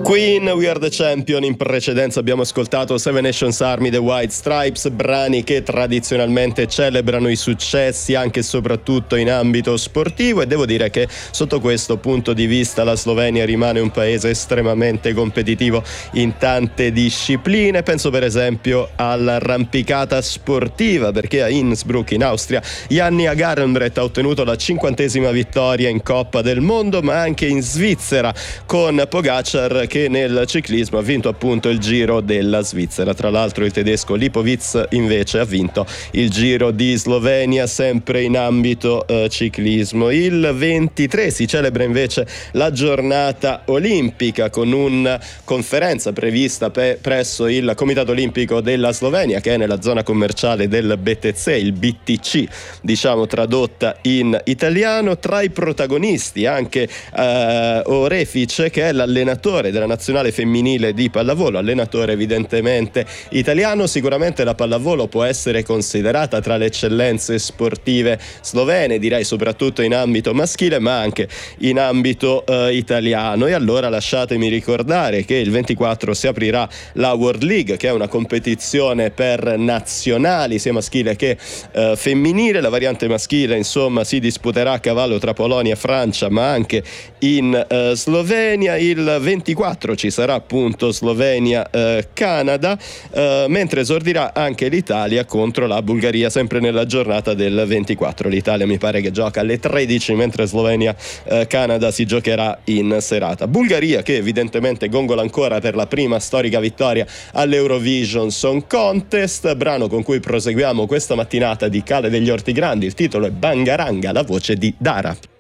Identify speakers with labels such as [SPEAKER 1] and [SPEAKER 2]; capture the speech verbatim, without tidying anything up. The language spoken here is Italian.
[SPEAKER 1] Queen, We Are The Champion. In precedenza abbiamo ascoltato Seven Nations Army, The White Stripes, brani che tradizionalmente celebrano i successi anche e soprattutto in ambito sportivo, e devo dire che sotto questo punto di vista la Slovenia rimane un paese estremamente competitivo in tante discipline. Penso per esempio all'arrampicata sportiva, perché a Innsbruck in Austria Janni Agarndret ha ottenuto la cinquantesima vittoria in Coppa del Mondo, ma anche in Svizzera con Pogacar, che nel ciclismo ha vinto appunto il Giro della Svizzera. Tra l'altro il tedesco Lipovic invece ha vinto il Giro di Slovenia, sempre in ambito eh, ciclismo. Il ventitré si celebra invece la giornata olimpica con una conferenza prevista pe- presso il Comitato Olimpico della Slovenia, che è nella zona commerciale del B T C, il B T C diciamo tradotta in italiano. Tra i protagonisti anche eh, Orefic, che è l'allenatore della nazionale femminile di pallavolo, allenatore evidentemente italiano. Sicuramente la pallavolo può essere considerata tra le eccellenze sportive slovene, direi soprattutto in ambito maschile ma anche in ambito eh, italiano. E allora lasciatemi ricordare che il ventiquattro si aprirà la World League, che è una competizione per nazionali sia maschile che eh, femminile. La variante maschile insomma si disputerà a cavallo tra Polonia e Francia, ma anche in eh, Slovenia. Il ventiquattro ci sarà appunto Slovenia-Canada, eh, eh, mentre esordirà anche l'Italia contro la Bulgaria, sempre nella giornata del ventiquattro. L'Italia mi pare che gioca alle tredici, mentre Slovenia-Canada si giocherà in serata. Bulgaria che evidentemente gongola ancora per la prima storica vittoria all'Eurovision Song Contest, brano con cui proseguiamo questa mattinata di Cale degli Orti Grandi. Il titolo è Bangaranga, la voce di Dara.